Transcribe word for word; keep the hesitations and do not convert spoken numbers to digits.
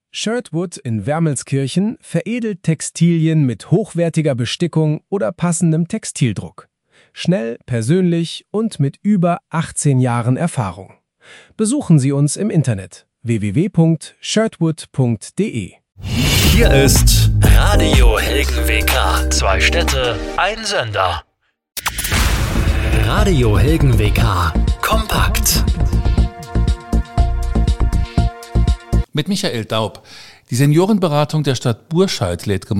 Shirtwood in Wermelskirchen veredelt Textilien mit hochwertiger Bestickung oder passendem Textildruck. Schnell, persönlich und mit über achtzehn Jahren Erfahrung. Besuchen Sie uns im Internet w w w punkt shirtwood punkt d e. Hier ist Radio Helgen W K. Zwei Städte, ein Sender. Radio Helgen W K. Kompakt. Mit Michael Daub. Die Seniorenberatung der Stadt Burscheid lädt gemeinsam